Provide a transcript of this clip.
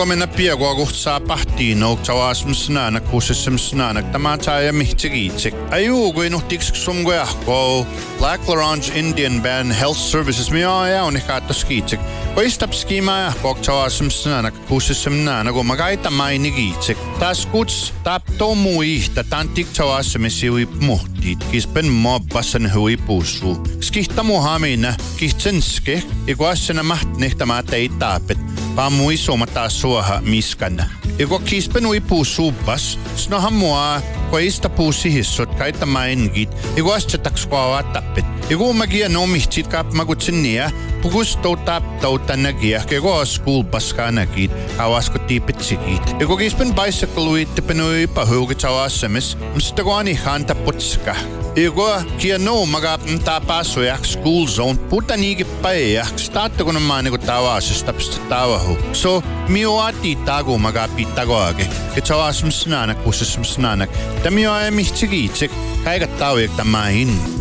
Minä piakuakuhtsaa pahtiinouk tavasmsnaanak kuusesmsnaanak tamaataja mihtigiitsik. Ajuuguinuhtiks sumguahko Black Lorange Indian Band Health Services miaa unikkaattoskiitsik. Koistapskimaahkook tavasmsnaanak kuusesmnaanak umagaita mainigiitsik. Taas kuts tapto muihta tantik tavasmisiui muhtiit. Kispen mobbasan hui puusuu. Skihtamuhamina kihtsenske ikuassena mahtnehtamaata ei taapet. Paamui somataa suoha miskanna. Iko kispen ui puusuu bas. Snohan mua koista puusi hissot kaita maingit. Iko astsetaks kuavaa tappet. Iko magia no mihtsit kaapmakutsen nia. Pukus touta nagia. Iko school baskaa nagit. Hawasko tiipet sikit. Iko kispen bicycle ui tipenui pahuukit awasemis. Msta kuani hanta putska. Iko kia no magapn tapasuyak school zone. Puta niigi paeyak. Staatta kun maa niinku tavasesta pista tavahu. So mioati tagu magapi tagoake. Ketawasmsnaanak kusesmsnaanak. Tamioa mihtsigiitsik. Kaikat tauyak tamain.